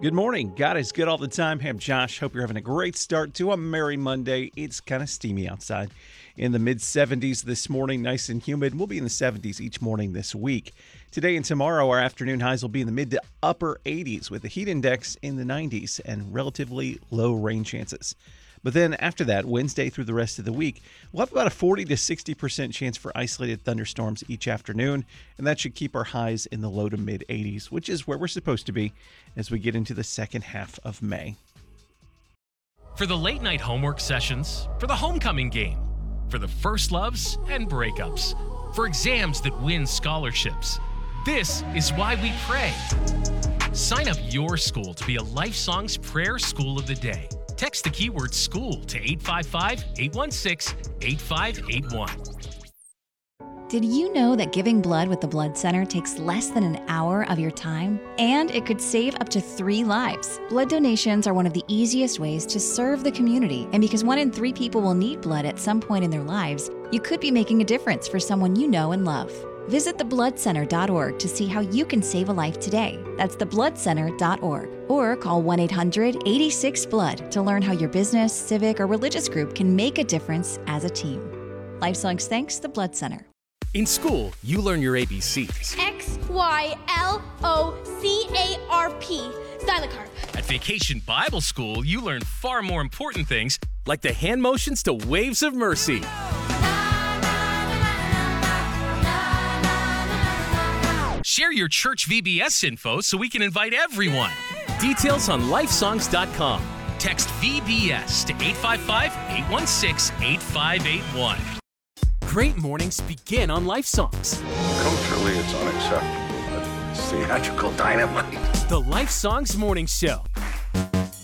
Good morning. God is good all the time. Hey, I'm Josh. Hope you're having a great start to a merry Monday. It's kind of steamy outside. In the mid 70s this morning, nice and humid. We'll be in the 70s each morning this week. Today and tomorrow, our afternoon highs will be in the mid to upper 80s with the heat index in the 90s and relatively low rain chances. But then after that, Wednesday through the rest of the week, we'll have about a 40 to 60% chance for isolated thunderstorms each afternoon, and that should keep our highs in the low to mid 80s, which is where we're supposed to be as we get into the second half of May. For the late night homework sessions, for the homecoming game, for the first loves and breakups, for exams that win scholarships, this is why we pray. Sign up your school to be a LifeSong's Prayer School of the Day. Text the keyword SCHOOL to 855-816-8581. Did you know that giving blood with the Blood Center takes less than an hour of your time? And it could save up to 3 lives. Blood donations are one of the easiest ways to serve the community. And because 1 in 3 people will need blood at some point in their lives, you could be making a difference for someone you know and love. Visit thebloodcenter.org to see how you can save a life today. That's thebloodcenter.org. Or call 1-800-86-BLOOD to learn how your business, civic, or religious group can make a difference as a team. LifeSongs thanks the Blood Center. In school, you learn your ABCs. X, Y, L, O, C, A, R, P. Xylocarp. At Vacation Bible School, you learn far more important things, Like the hand motions to Waves of Mercy. Share your church VBS info so we can invite everyone. Details on lifesongs.com. Text VBS to 855-816-8581. Great mornings begin on Life Songs. Culturally, it's unacceptable, but it's theatrical dynamite. The Life Songs Morning Show.